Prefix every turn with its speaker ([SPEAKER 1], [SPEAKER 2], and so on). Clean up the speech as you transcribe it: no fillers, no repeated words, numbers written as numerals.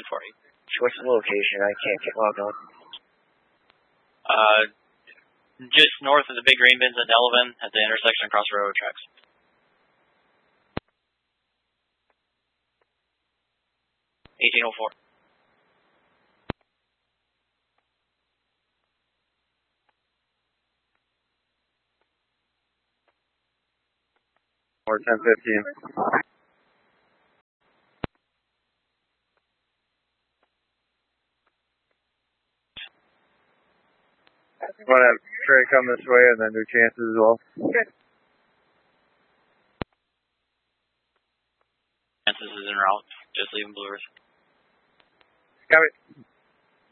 [SPEAKER 1] 1040.
[SPEAKER 2] What's the location? I can't get logged on.
[SPEAKER 1] Just north of the big grain bins at Delavan at the intersection across the railroad tracks. $18.04.
[SPEAKER 2] Or 10:15. Want to have Trey come this way and then do chances as well? Okay.
[SPEAKER 1] Chances is en route. Just leaving Blue Earth.
[SPEAKER 2] Got it.